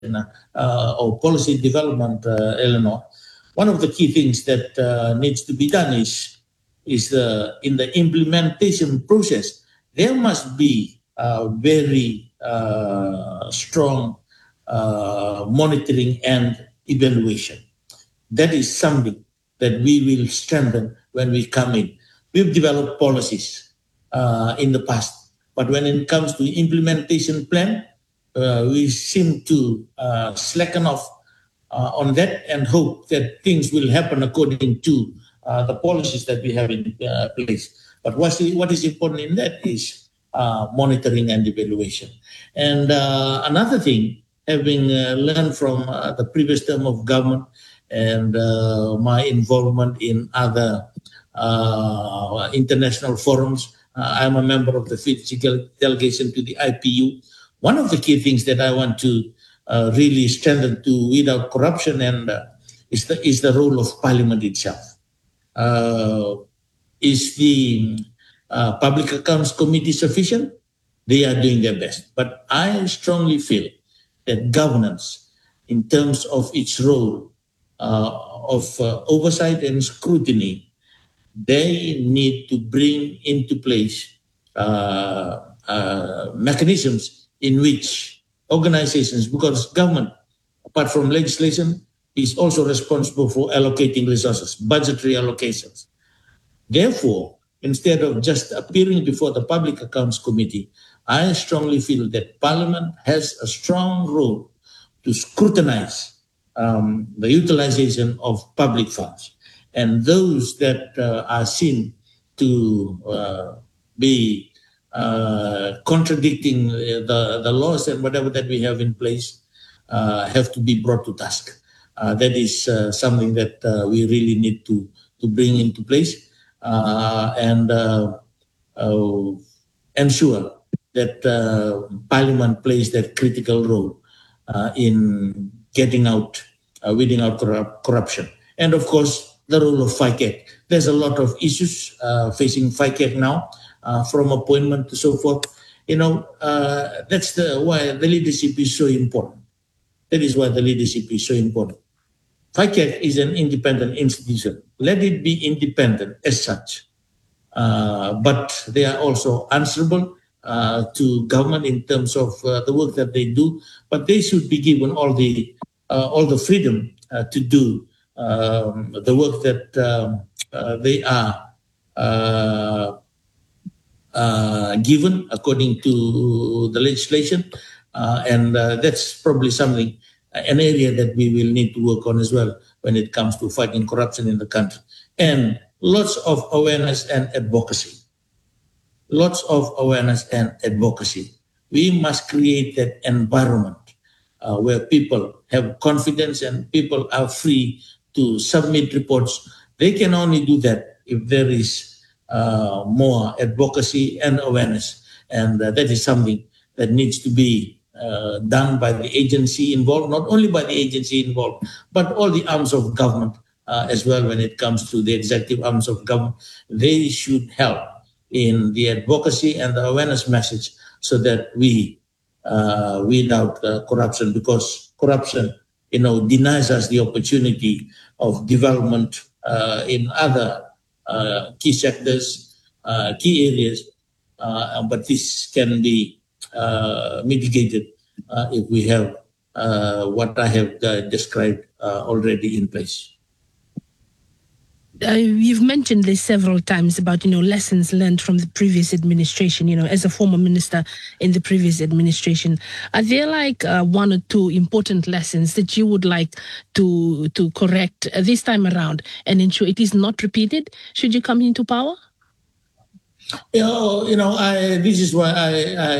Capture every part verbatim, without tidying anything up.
uh, or policy development, uh, Eleanor, one of the key things that uh, needs to be done is is the in the implementation process. There must be uh, very uh, strong uh, monitoring and evaluation. That is something that we will strengthen when we come in. We've developed policies uh, in the past, but when it comes to implementation plan, uh, we seem to uh, slacken off uh, on that and hope that things will happen according to uh, the policies that we have in uh, place. But what's the, what is important in that is uh, monitoring and evaluation. And uh, another thing, having uh, learned from uh, the previous term of government and uh, my involvement in other uh, international forums, uh, I'm a member of the Fiji delegation to the I P U. One of the key things that I want to uh, really strengthen to weed out corruption and uh, is the is the role of Parliament itself. Uh, is the uh, Public Accounts Committee sufficient? They are doing their best, but I strongly feel that governance, in terms of its role uh, of uh, oversight and scrutiny, they need to bring into place uh, uh, mechanisms in which organizations, because government, apart from legislation, is also responsible for allocating resources, budgetary allocations. Therefore, instead of just appearing before the Public Accounts Committee, I strongly feel that Parliament has a strong role to scrutinize um, the utilization of public funds. And those that uh, are seen to uh, be uh, contradicting the, the laws and whatever that we have in place uh, have to be brought to task. Uh, that is uh, something that uh, we really need to, to bring into place uh, and uh, uh, ensure that uh, Parliament plays that critical role uh, in getting out, uh, weeding out corrupt, corruption. And of course, the role of FICAC. There's a lot of issues uh, facing FICAC now, uh, from appointment to so forth. You know, uh, that's the why the leadership is so important. That is why the leadership is so important. FICAC is an independent institution. Let it be independent as such. Uh, but they are also answerable uh, to government in terms of uh, the work that they do. But they should be given all the uh, all the freedom uh, to do um, the work that um, uh, they are uh, uh, given according to the legislation, uh, and uh, that's probably something, an area that we will need to work on as well when it comes to fighting corruption in the country. And lots of awareness and advocacy. Lots of awareness and advocacy. We must create that environment uh, where people have confidence and people are free to submit reports. They can only do that if there is uh, more advocacy and awareness. And uh, that is something that needs to be Uh, done by the agency involved, not only by the agency involved, but all the arms of government uh, as well when it comes to the executive arms of government. They should help in the advocacy and the awareness message so that we uh, weed out uh, corruption, because corruption, you know, denies us the opportunity of development uh, in other uh, key sectors, uh, key areas, uh, but this can be Uh, mitigated uh, if we have uh, what I have uh, described uh, already in place. Uh, you've mentioned this several times about, you know, lessons learned from the previous administration, you know, as a former minister in the previous administration. Are there like uh, one or two important lessons that you would like to to correct uh, this time around and ensure it is not repeated should you come into power? You know, you know, I, this is why I, I,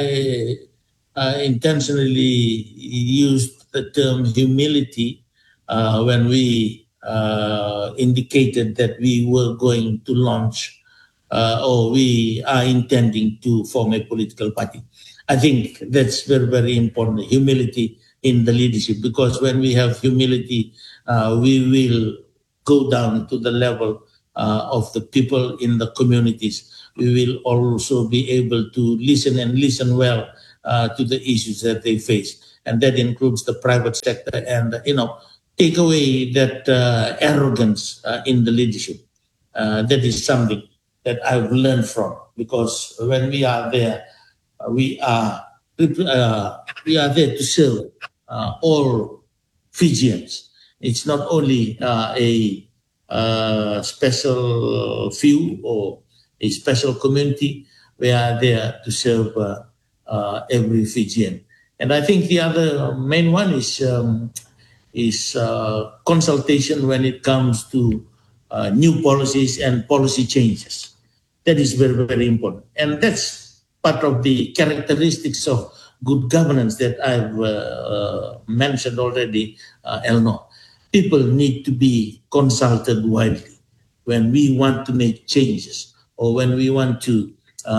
I intentionally used the term humility uh, when we uh, indicated that we were going to launch uh, or we are intending to form a political party. I think that's very, very important, humility in the leadership, because when we have humility, uh, we will go down to the level uh, of the people in the communities. We will also be able to listen and listen well uh, to the issues that they face. and that includes the private sector, and you know, take away that uh, arrogance uh, in the leadership. Uh, that is something that I've learned from, because when we are there, uh, we are uh, we are there to serve uh, all Fijians. It's not only uh, a uh, special few or a special community. We are there to serve uh, uh, every Fijian. And I think the other main one is um, is uh, consultation when it comes to uh, new policies and policy changes. That is very, very important. And that's part of the characteristics of good governance that I've uh, uh, mentioned already, uh, Elnor. People need to be consulted widely when we want to make changes or when we want to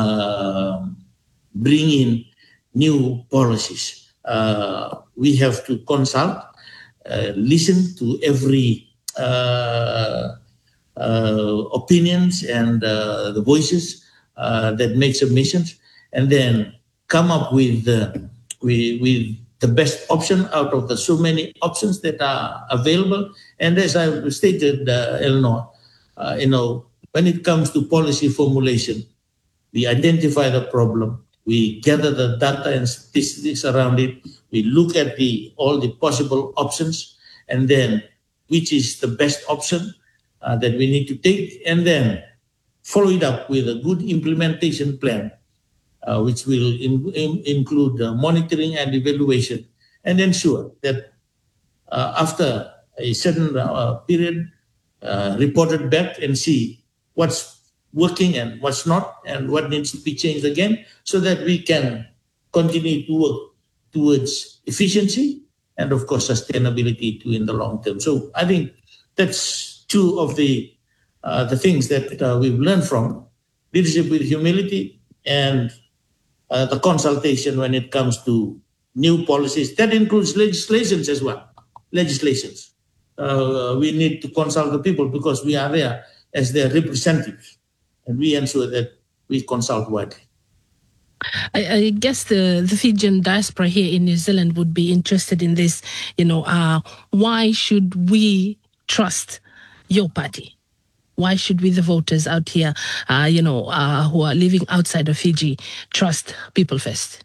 uh, bring in new policies. Uh, we have to consult, uh, listen to every uh, uh, opinions and uh, the voices uh, that make submissions, and then come up with, uh, with, with the best option out of the so many options that are available. And as I stated, uh, Elnor, uh, you know, when it comes to policy formulation, we identify the problem, we gather the data and statistics around it, we look at the all the possible options, and then which is the best option uh, that we need to take, and then follow it up with a good implementation plan, uh, which will in, in, include uh, monitoring and evaluation, and ensure that uh, after a certain uh, period, uh, reported back and see what's working and what's not, and what needs to be changed again, so that we can continue to work towards efficiency and, of course, sustainability too in the long term. So I think that's two of the uh, the things that uh, we've learned from leadership with humility and uh, the consultation when it comes to new policies. That includes legislations as well. Legislations. Uh, we need to consult the people because we are there as their representatives, and we ensure that we consult widely. I, I guess the, the Fijian diaspora here in New Zealand would be interested in this. You know, uh, why should we trust your party? Why should we, the voters out here, uh, you know, uh, who are living outside of Fiji, trust People First?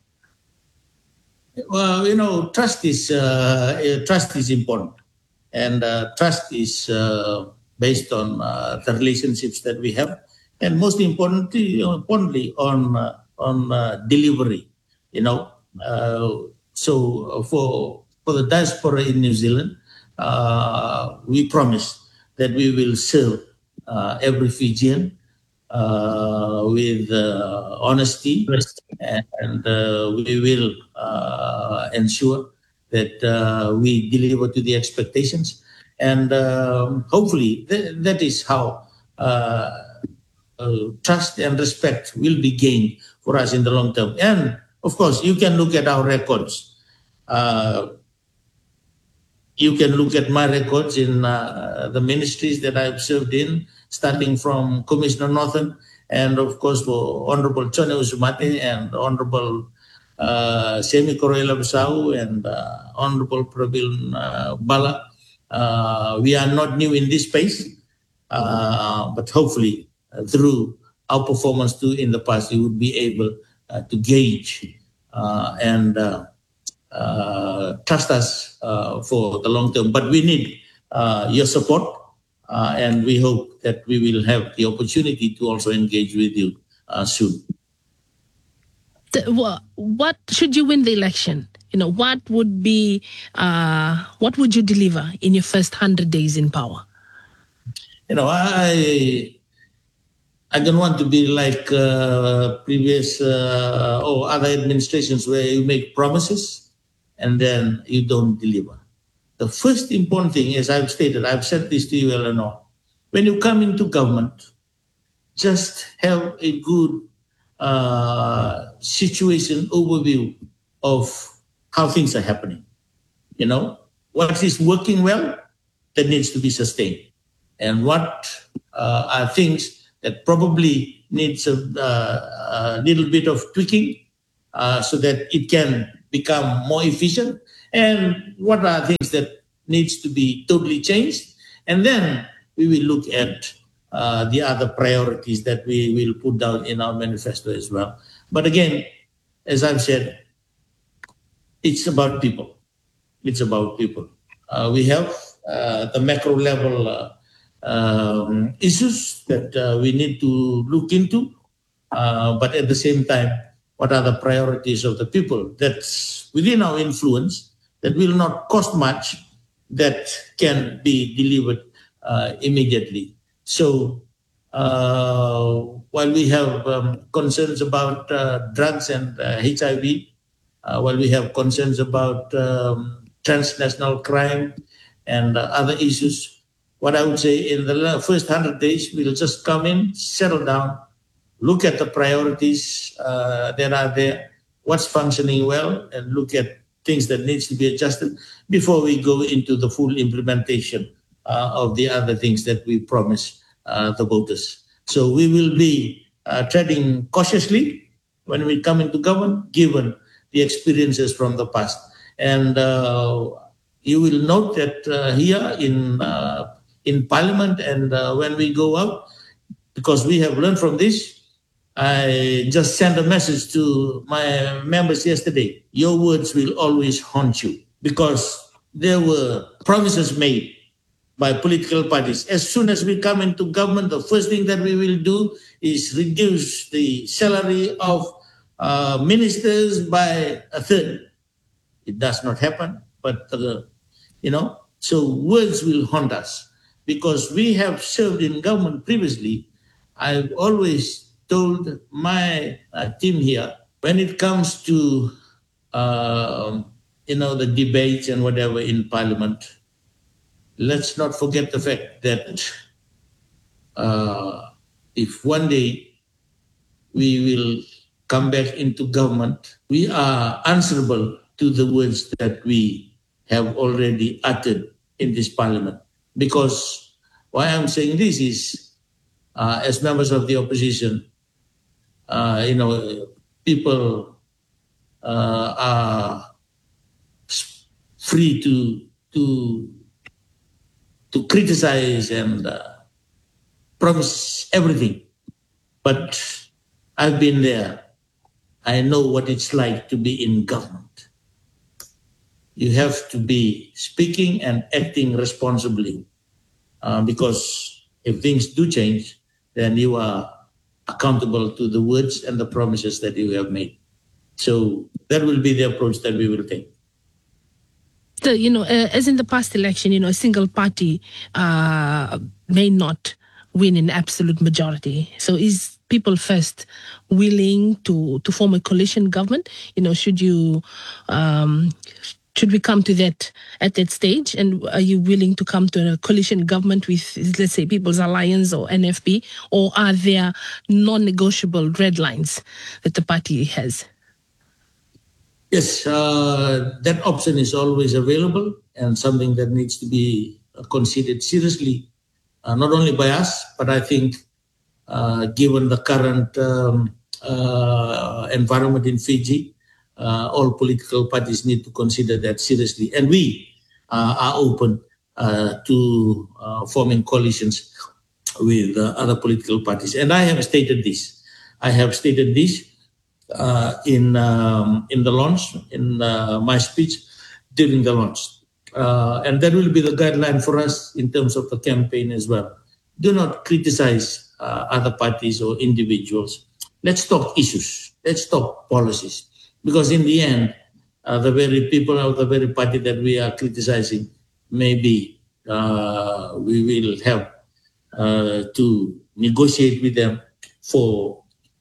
Well, you know, trust is uh, trust is important, and uh, trust is uh, based on uh, the relationships that we have, and most importantly, importantly on uh, on uh, delivery. You know, uh, so for for the diaspora in New Zealand, uh, we promise that we will serve uh, every Fijian uh, with uh, honesty, and uh, we will uh, ensure that uh, we deliver to the expectations, and um, hopefully th- that is how uh, uh, trust and respect will be gained for us in the long term. And of course, you can look at our records. Uh, you can look at my records in uh, the ministries that I've served in, starting from Commissioner Northern, and of course for Honorable Chone Usumate and Honorable uh, Semi Koroela Besau and uh, Honorable Prabil uh, Bala. Uh, we are not new in this space, uh, but hopefully uh, through our performance too in the past, you would be able uh, to gauge uh, and uh, uh, trust us uh, for the long term. But we need uh, your support. Uh, and we hope that we will have the opportunity to also engage with you uh, soon. The, well, what should you win the election? You know, what would be, uh, what would you deliver in your first hundred days in power? You know, I I don't want to be like uh, previous uh, or other administrations where you make promises and then you don't deliver. The first important thing, as I've stated, I've said this to you, Eleanor, when you come into government, just have a good uh, situation overview of how things are happening. You know, what is working well, that needs to be sustained. And what uh, are things that probably needs a, uh, a little bit of tweaking uh, so that it can become more efficient, and what are things that needs to be totally changed, and then we will look at uh, the other priorities that we will put down in our manifesto as well. But again, as I've said, it's about people. It's about people. Uh, we have uh, the macro level uh, um, issues that uh, we need to look into, uh, but at the same time, what are the priorities of the people that's within our influence that will not cost much, that can be delivered uh, immediately. So uh, while we have um, concerns about uh, drugs and uh, H I V, uh, while we have concerns about um, transnational crime and uh, other issues, what I would say in the first one hundred days, we'll just come in, settle down, look at the priorities uh, that are there, what's functioning well, and look at things that needs to be adjusted before we go into the full implementation uh, of the other things that we promise uh, the voters. So we will be uh, treading cautiously when we come into government, given the experiences from the past. And uh, you will note that uh, here in uh, in Parliament and uh, when we go out, because we have learned from this, I just sent a message to my members yesterday. Your words will always haunt you, because there were promises made by political parties. As soon as we come into government, the first thing that we will do is reduce the salary of uh, ministers by a third. It does not happen, but uh, you know, so words will haunt us, because we have served in government previously. I've always told my uh, team here, when it comes to uh, you know, the debates and whatever in Parliament, let's not forget the fact that uh, if one day we will come back into government, we are answerable to the words that we have already uttered in this Parliament. Because why I'm saying this is, uh, as members of the opposition, uh, you know, people uh, are free to to to criticize and uh, promise everything. But I've been there. I know what it's like to be in government. You have to be speaking and acting responsibly, uh, because if things do change, then you are accountable to the words and the promises that you have made. So that will be the approach that we will take. So, you know, uh, as in the past election, you know, a single party uh, may not win in absolute majority. So is People First willing to, to form a coalition government? You know, should you... Um, Should we come to that at that stage? And are you willing to come to a coalition government with, let's say, People's Alliance or N F P? Or are there non-negotiable red lines that the party has? Yes, uh, that option is always available and something that needs to be considered seriously, uh, not only by us, but I think uh, given the current um, uh, environment in Fiji, Uh, all political parties need to consider that seriously. And we uh, are open uh, to uh, forming coalitions with uh, other political parties. And I have stated this. I have stated this uh, in um, in the launch, in uh, my speech during the launch. Uh, and that will be the guideline for us in terms of the campaign as well. Do not criticize uh, other parties or individuals. Let's talk issues. Let's talk policies. Because in the end, uh, the very people of the very party that we are criticizing, maybe uh, we will have uh, to negotiate with them for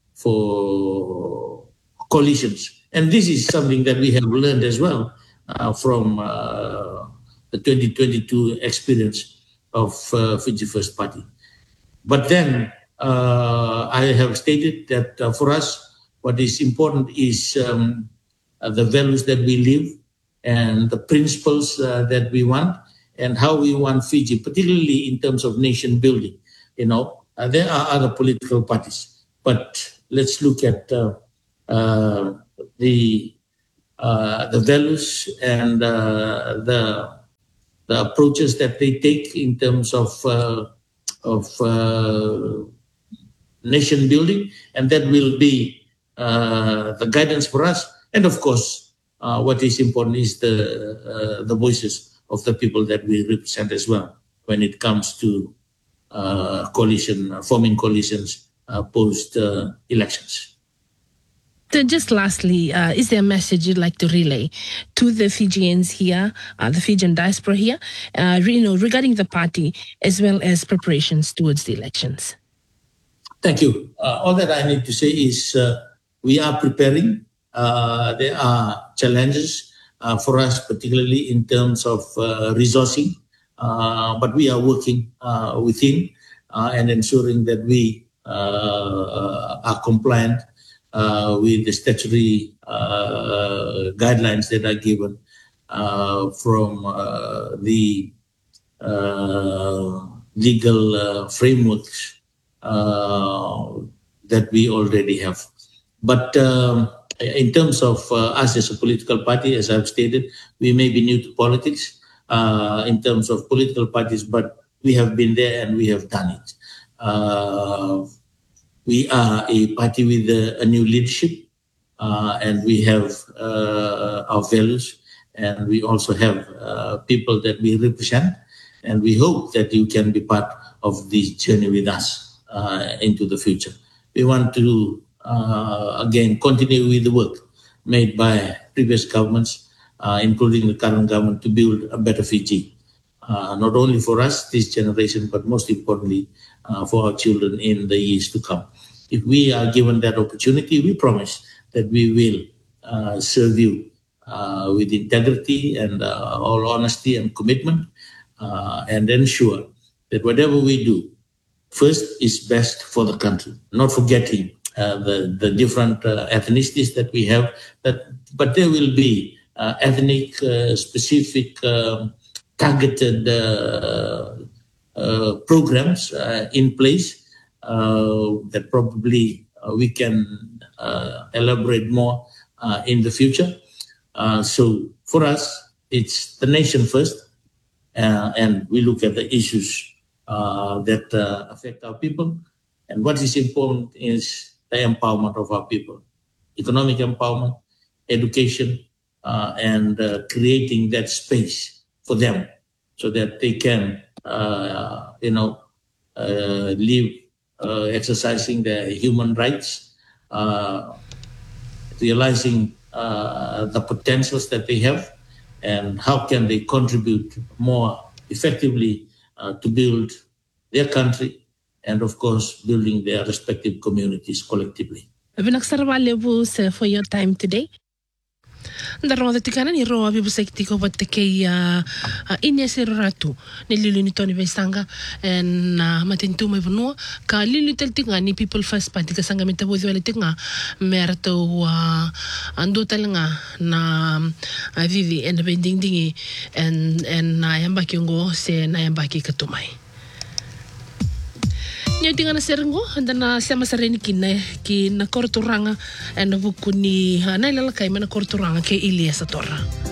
for coalitions. And this is something that we have learned as well uh, from uh, the twenty twenty-two experience of uh, Fiji First Party. But then uh, I have stated that uh, for us, what is important is um, uh, the values that we live and the principles uh, that we want and how we want Fiji, particularly in terms of nation building. You know, uh, there are other political parties, but let's look at uh, uh, the uh, the values and uh, the the approaches that they take in terms of uh, of uh, nation building, and that will be uh, the guidance for us. And of course, uh, what is important is the uh, the voices of the people that we represent as well when it comes to uh, coalition, uh, forming coalitions uh, post uh, elections. So just lastly, uh, is there a message you'd like to relay to the Fijians here, uh, the Fijian diaspora here, uh, you know, regarding the party as well as preparations towards the elections? Thank you. Uh, all that I need to say is uh, we are preparing. Uh, there are challenges uh, for us, particularly in terms of uh, resourcing, uh, but we are working uh, within uh, and ensuring that we uh, are compliant Uh, with the statutory uh, guidelines that are given uh, from uh, the uh, legal uh, frameworks uh, that we already have. But um, in terms of uh, us as a political party, as I've stated, we may be new to politics uh, in terms of political parties, but we have been there and we have done it. Uh, We are a party with a, a new leadership, uh, and we have uh, our values, and we also have uh, people that we represent, and we hope that you can be part of this journey with us uh, into the future. We want to, uh, again, continue with the work made by previous governments, uh, including the current government, to build a better Fiji, uh, not only for us, this generation, but most importantly, Uh, for our children in the years to come. If we are given that opportunity, we promise that we will uh, serve you uh, with integrity and uh, all honesty and commitment, uh, and ensure that whatever we do, first is best for the country, not forgetting uh, the, the different uh, ethnicities that we have, that, but there will be uh, ethnic uh, specific uh, targeted uh, Uh, programs uh, in place uh, that probably uh, we can uh, elaborate more uh, in the future. Uh, so for us, it's the nation first, uh, and we look at the issues uh, that uh, affect our people. And what is important is the empowerment of our people, economic empowerment, education, uh, and uh, creating that space for them so that they can Uh, you know, uh, live, uh, exercising their human rights, uh, realizing uh, the potentials that they have, and how can they contribute more effectively uh, to build their country, and of course, building their respective communities collectively. For your time today. Ndaro da tikana ni roa bibu sekti ko botte ke ya inya seratu ni lilu ni toni besanga en matintu me vunua ka lilu tel tinga ni people first party ka sanga meta bozi wale tinga merto wa ando talanga na vivi en bending dingi en en na yamba kyongo se na yamba ki katumai Nya tinga na serengo anda na siya masareni kina ki na korturanga and bukuni na ilalakay man na korturanga kay Ilia sa Torra.